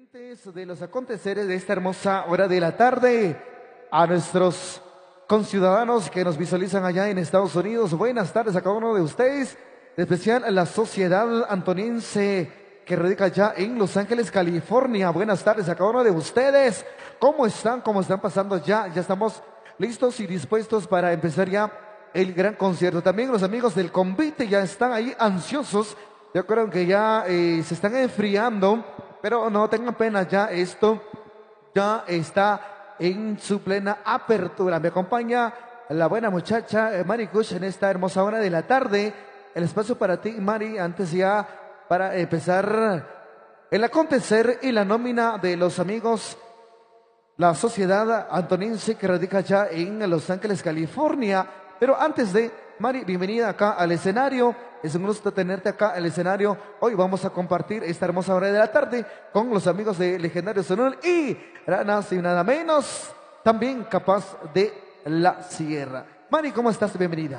Pendientes de los aconteceres de esta hermosa hora de la tarde, a nuestros conciudadanos que nos visualizan allá en Estados Unidos, buenas tardes a cada uno de ustedes, en especial a la sociedad antoniense que radica ya en Los Ángeles, California. Buenas tardes a cada uno de ustedes. ¿Cómo están? ¿Cómo están pasando ya? Ya estamos listos y dispuestos para empezar ya el gran concierto. También los amigos del convite ya están ahí ansiosos. Yo creo que ya se están enfriando, pero no tengan pena, ya esto ya está en su plena apertura. Me acompaña la buena muchacha Mari Kush en esta hermosa hora de la tarde. El espacio para ti, Mari, antes ya para empezar el acontecer y la nómina de los amigos, la sociedad antoniense que radica ya en Los Ángeles, California. Pero antes de, Mari, bienvenida acá al escenario. Es un gusto tenerte acá al escenario. Hoy vamos a compartir esta hermosa hora de la tarde con los amigos de Legendario Sonul y nada más y nada menos, también Capaz de la Sierra. Mari, ¿cómo estás? Bienvenida.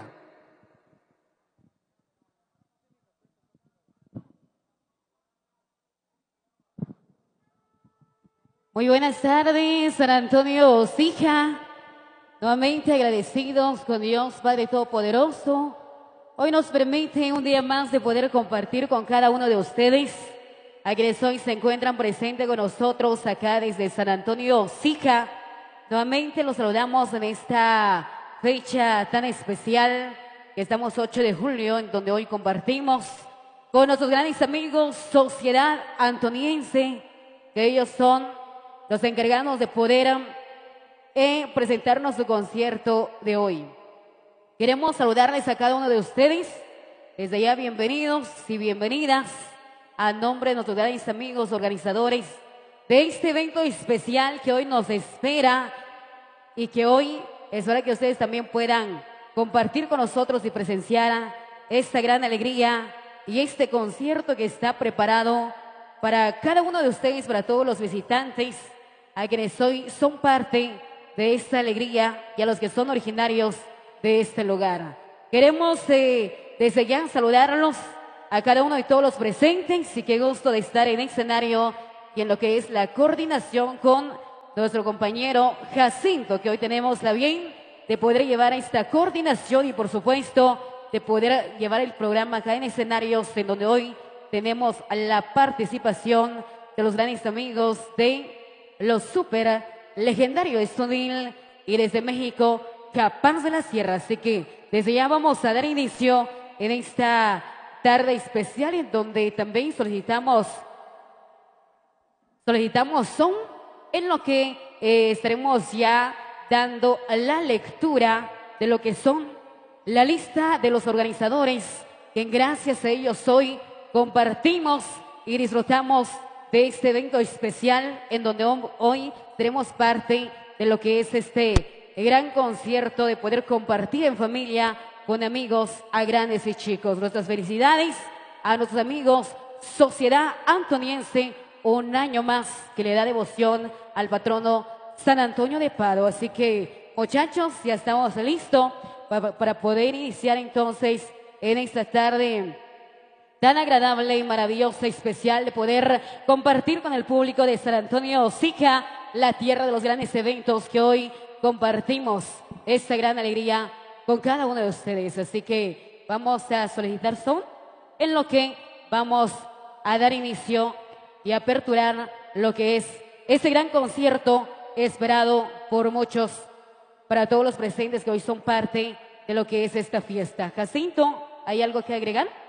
Muy buenas tardes, San Antonio Sija. Nuevamente agradecidos con Dios Padre Todopoderoso. Hoy nos permite un día más de poder compartir con cada uno de ustedes, a quienes hoy se encuentran presentes con nosotros acá desde San Antonio Sija. Nuevamente los saludamos en esta fecha tan especial, que estamos 8 de julio, en donde hoy compartimos con nuestros grandes amigos Sociedad Antoniense, que ellos son los encargados de poder presentarnos su concierto de hoy. Queremos saludarles a cada uno de ustedes. Desde ya bienvenidos y bienvenidas a nombre de nuestros grandes amigos organizadores de este evento especial que hoy nos espera y que hoy es hora que ustedes también puedan compartir con nosotros y presenciar esta gran alegría y este concierto que está preparado para cada uno de ustedes, para todos los visitantes, a quienes hoy son parte de esta alegría y a los que son originarios de este lugar. Queremos desde ya saludarlos a cada uno de todos los presentes y qué gusto de estar en el escenario y en lo que es la coordinación con nuestro compañero Jacinto, que hoy tenemos la bien de poder llevar esta coordinación y por supuesto de poder llevar el programa acá en escenarios en donde hoy tenemos la participación de los grandes amigos de los super legendarios Estonil y desde México Capaz de la Sierra. Así que desde ya vamos a dar inicio en esta tarde especial en donde también solicitamos son en lo que estaremos ya dando la lectura de lo que son la lista de los organizadores que gracias a ellos hoy compartimos y disfrutamos de este evento especial en donde hoy tenemos parte de lo que es este gran concierto de poder compartir en familia con amigos a grandes y chicos. Nuestras felicidades a nuestros amigos Sociedad Antoniense, un año más que le da devoción al patrono San Antonio de Padua. Así que muchachos, ya estamos listos para poder iniciar entonces en esta tarde tan agradable y maravillosa, especial, de poder compartir con el público de San Antonio Sija, la tierra de los grandes eventos, que hoy compartimos esta gran alegría con cada uno de ustedes. Así que vamos a solicitar son en lo que vamos a dar inicio y aperturar lo que es este gran concierto esperado por muchos, para todos los presentes que hoy son parte de lo que es esta fiesta. Jacinto, ¿hay algo que agregar?